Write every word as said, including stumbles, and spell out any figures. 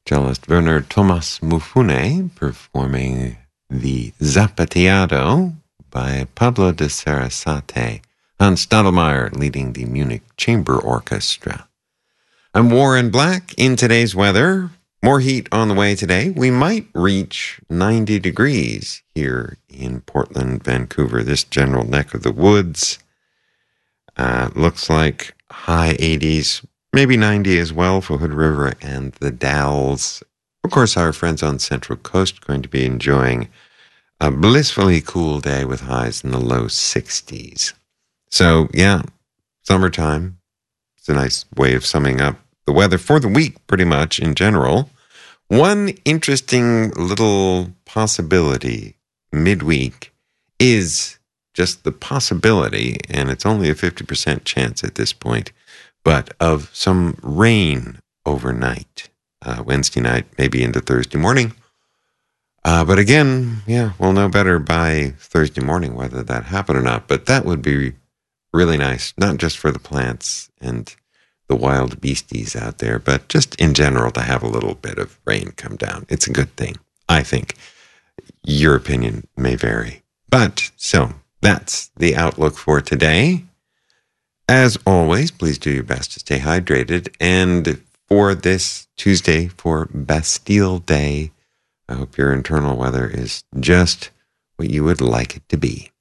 cellist Werner Thomas Mufune performing the Zapateado by Pablo de Sarasate. Hans Stadelmeier leading the Munich Chamber Orchestra. I'm Warren Black. In today's weather, more heat on the way today. We might reach ninety degrees here in Portland, Vancouver, this general neck of the woods. Uh, looks like high eighties, maybe ninety as well for Hood River and the Dalles. Of course, our friends on Central Coast are going to be enjoying a blissfully cool day with highs in the low sixties. So, yeah, summertime. It's a nice way of summing up the weather for the week, pretty much, in general. One interesting little possibility midweek is just the possibility, and it's only a fifty percent chance at this point, but of some rain overnight, uh, Wednesday night, maybe into Thursday morning. Uh, but again, yeah, we'll know better by Thursday morning whether that happened or not. But that would be really nice, not just for the plants and the wild beasties out there, but just in general to have a little bit of rain come down. It's a good thing, I think. Your opinion may vary. But, so, that's the outlook for today. As always, please do your best to stay hydrated. And for this Tuesday, for Bastille Day, I hope your internal weather is just what you would like it to be.